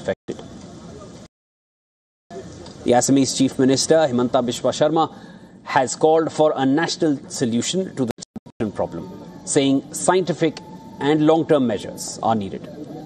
affected. The Assamese Chief Minister, Himanta Biswa Sharma, has called for a national solution to the problem, saying scientific and long-term measures are needed.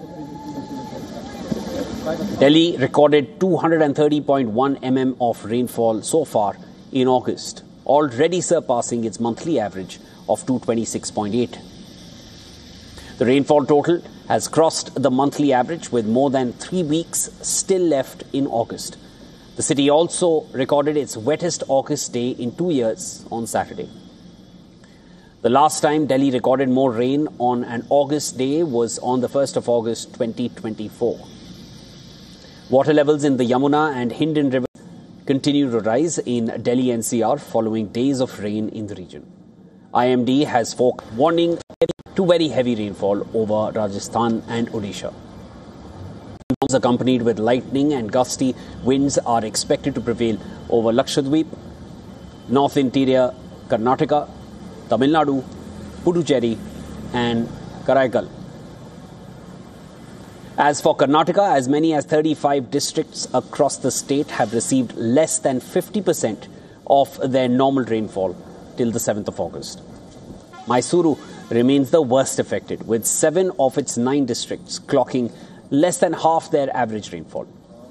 Delhi recorded 230.1 mm of rainfall so far in August, already surpassing its monthly average of 226.8. The rainfall total has crossed the monthly average with more than 3 weeks still left in August. The city also recorded its wettest August day in 2 years on Saturday. The last time Delhi recorded more rain on an August day was on the 1st of August 2024. Water levels in the Yamuna and Hindon River continue to rise in Delhi NCR following days of rain in the region. IMD has warning to very heavy rainfall over Rajasthan and Odisha. Storms accompanied with lightning and gusty winds are expected to prevail over Lakshadweep, North Interior Karnataka, Tamil Nadu, Puducherry and Karaikal. As for Karnataka, as many as 35 districts across the state have received less than 50% of their normal rainfall till the 7th of August. Mysuru remains the worst affected, with 7 of its 9 districts clocking less than half their average rainfall.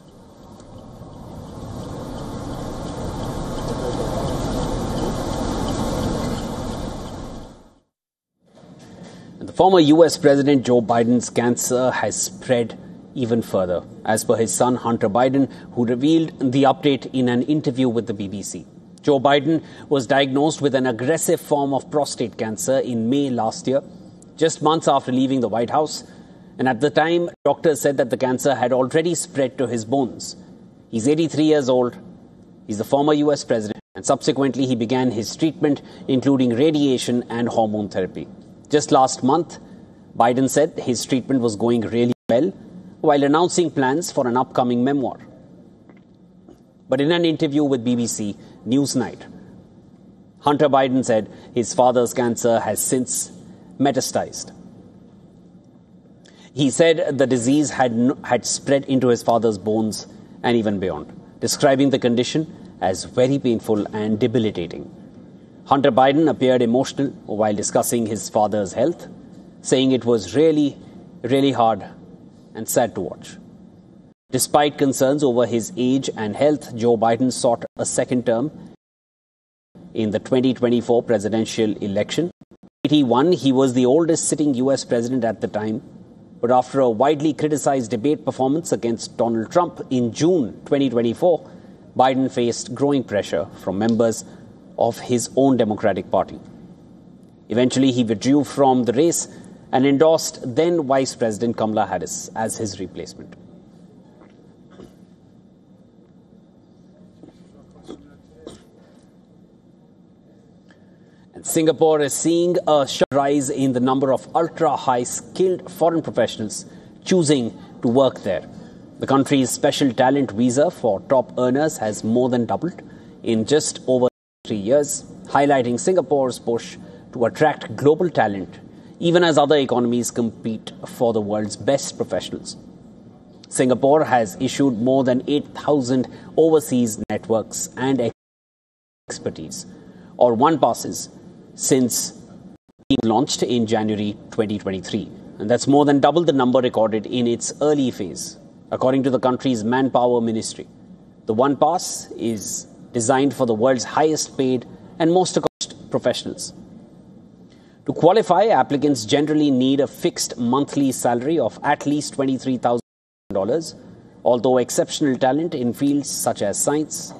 The former US President Joe Biden's cancer has spread even further, as per his son Hunter Biden, who revealed the update in an interview with the BBC. Joe Biden was diagnosed with an aggressive form of prostate cancer in May last year, just months after leaving the White House. And at the time, doctors said that the cancer had already spread to his bones. He's 83 years old. He's the former US president. And subsequently, he began his treatment, including radiation and hormone therapy. Just last month, Biden said his treatment was going really well, while announcing plans for an upcoming memoir. But in an interview with BBC Newsnight, Hunter Biden said his father's cancer has since metastasized. He said the disease had spread into his father's bones and even beyond, describing the condition as very painful and debilitating. Hunter Biden appeared emotional while discussing his father's health, saying it was really, really hard and sad to watch. Despite concerns over his age and health, Joe Biden sought a second term in the 2024 presidential election. 81, he was the oldest sitting US president at the time. But after a widely criticized debate performance against Donald Trump in June 2024, Biden faced growing pressure from members of his own Democratic Party. Eventually, he withdrew from the race and endorsed then Vice President Kamala Harris as his replacement. And Singapore is seeing a sharp rise in the number of ultra-high skilled foreign professionals choosing to work there. The country's special talent visa for top earners has more than doubled in just over 3 years, highlighting Singapore's push to attract global talent, even as other economies compete for the world's best professionals. Singapore has issued more than 8,000 overseas networks and expertise, or one passes, since being launched in January 2023. And that's more than double the number recorded in its early phase, according to the country's manpower ministry. The One Pass is designed for the world's highest paid and most accomplished professionals. To qualify, applicants generally need a fixed monthly salary of at least $23,000, although exceptional talent in fields such as science,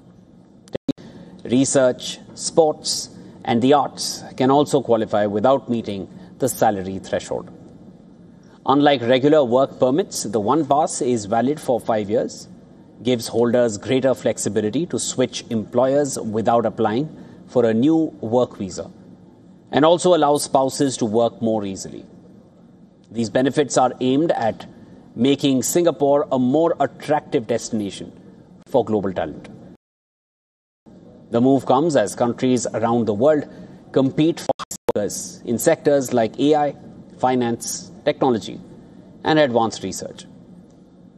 research, sports, and the arts can also qualify without meeting the salary threshold. Unlike regular work permits, the One Pass is valid for 5 years, gives holders greater flexibility to switch employers without applying for a new work visa, and also allows spouses to work more easily. These benefits are aimed at making Singapore a more attractive destination for global talent. The move comes as countries around the world compete for workers in sectors like AI, finance, technology, and advanced research.